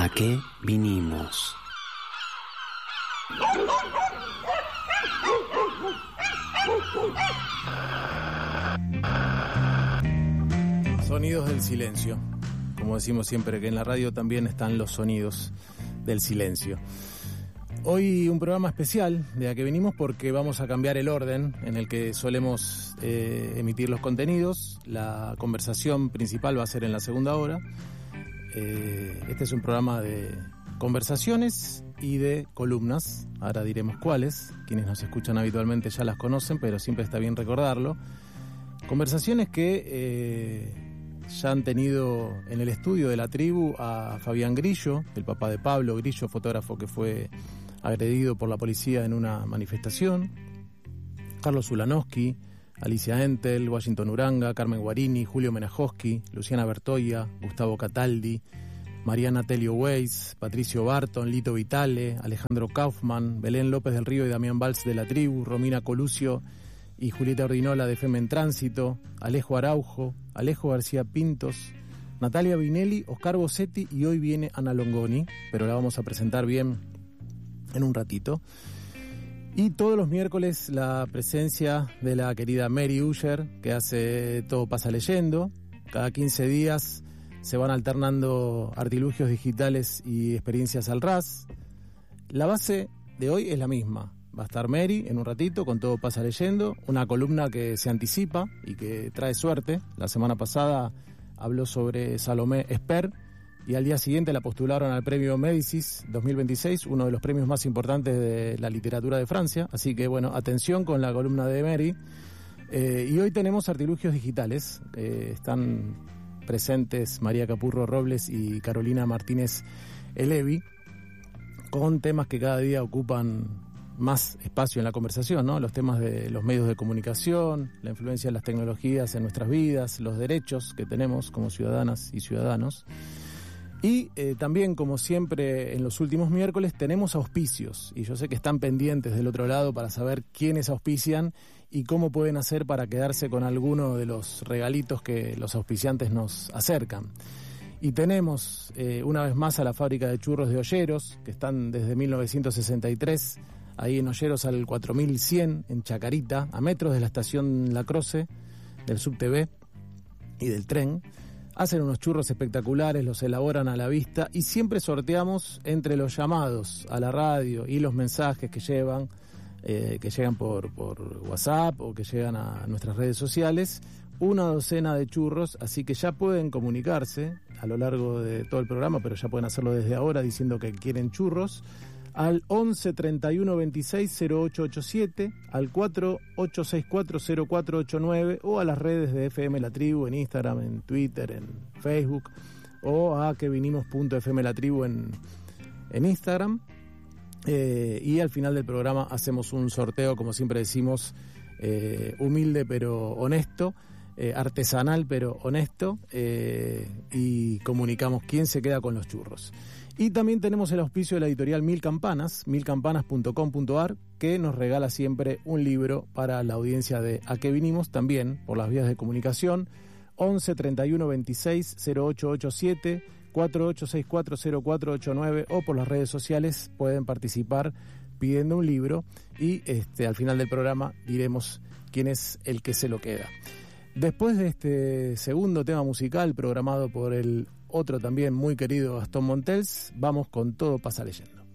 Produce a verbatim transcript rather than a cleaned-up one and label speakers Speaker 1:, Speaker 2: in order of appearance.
Speaker 1: ¿A qué vinimos?
Speaker 2: Sonidos del silencio. Como decimos siempre, que en la radio también están los sonidos del silencio. Hoy un programa especial de A qué venimos porque vamos a cambiar el orden en el que solemos eh, emitir los contenidos. La conversación principal va a ser en la segunda hora. Eh, este es un programa de conversaciones y de columnas. Ahora diremos cuáles. Quienes nos escuchan habitualmente ya las conocen, pero siempre está bien recordarlo. Conversaciones que eh, ya han tenido en el estudio de la tribu a Fabián Grillo, el papá de Pablo Grillo, fotógrafo que fue agredido por la policía en una manifestación, Carlos Ulanowski, Alicia Entel, Washington Uranga, Carmen Guarini, Julio Menajoski, Luciana Bertoia, Gustavo Cataldi, Mariana Telio Weiss, Patricio Barton, Lito Vitale, Alejandro Kaufman, Belén López del Río y Damián Valls de la tribu, Romina Coluccio y Julieta Ordinola de F E M en Tránsito, Alejo Araujo, Alejo García Pintos, Natalia Vinelli, Oscar Bossetti y hoy viene Ana Longoni, pero la vamos a presentar bien en un ratito. Y todos los miércoles la presencia de la querida Mary Uller, que hace Todo Pasa Leyendo. Cada quince días se van alternando artilugios digitales y experiencias al ras. La base de hoy es la misma. Va a estar Mary en un ratito con Todo Pasa Leyendo, una columna que se anticipa y que trae suerte. La semana pasada habló sobre Salomé Esper y al día siguiente la postularon al premio Médicis dos mil veintiséis, uno de los premios más importantes de la literatura de Francia. Así que bueno, atención con la columna de Mary. Eh, y hoy tenemos artilugios digitales. Eh, están presentes María Capurro Robles y Carolina Martínez Elevi con temas que cada día ocupan más espacio en la conversación, ¿no? Los temas de los medios de comunicación, la influencia de las tecnologías en nuestras vidas, los derechos que tenemos como ciudadanas y ciudadanos. Y eh, también, como siempre en los últimos miércoles, tenemos auspicios. Y yo sé que están pendientes del otro lado para saber quiénes auspician y cómo pueden hacer para quedarse con alguno de los regalitos que los auspiciantes nos acercan. Y tenemos eh, una vez más a la fábrica de churros de Olleros, que están desde mil novecientos sesenta y tres, ahí en Olleros al cuatro mil cien, en Chacarita, a metros de la estación La Croce, del subte y del tren. Hacen unos churros espectaculares, los elaboran a la vista y siempre sorteamos entre los llamados a la radio y los mensajes que llevan, eh, que llegan por, por WhatsApp o que llegan a nuestras redes sociales, una docena de churros, así que ya pueden comunicarse a lo largo de todo el programa, pero ya pueden hacerlo desde ahora diciendo que quieren churros, al once treinta y uno veintiséis cero ocho ochenta y siete, al cuatro ocho seis cuatro cero cuatro ocho nueve o a las redes de F M La Tribu en Instagram, en Twitter, en Facebook o a que vinimos punto f m la tribu en, en Instagram. Eh, y al final del programa hacemos un sorteo, como siempre decimos, eh, humilde pero honesto, eh, artesanal pero honesto, eh, y comunicamos quién se queda con los churros. Y también tenemos el auspicio de la editorial Mil Campanas, mil campanas punto com punto a r, que nos regala siempre un libro para la audiencia de A qué vinimos, también por las vías de comunicación, once treinta y uno veintiséis cero ocho ochenta y siete, cuatro ocho seis cuatro cero cuatro ocho nueve o por las redes sociales pueden participar pidiendo un libro y este, al final del programa diremos quién es el que se lo queda. Después de este segundo tema musical programado por el otro también muy querido Gastón Montels, vamos con Todo Pasa Leyendo.